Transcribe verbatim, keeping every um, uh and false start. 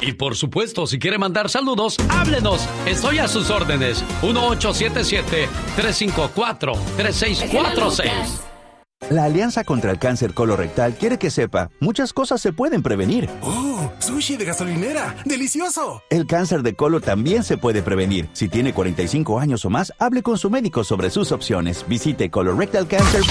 Y por supuesto, si quiere mandar saludos, háblenos. Estoy a sus órdenes. uno ocho siete siete, tres cinco cuatro, tres seis cuatro seis. La Alianza contra el Cáncer Colorectal quiere que sepa, muchas cosas se pueden prevenir. ¡Oh! ¡Sushi de gasolinera! ¡Delicioso! El cáncer de colon también se puede prevenir. Si tiene cuarenta y cinco años o más, hable con su médico sobre sus opciones. Visite colorectal cancer.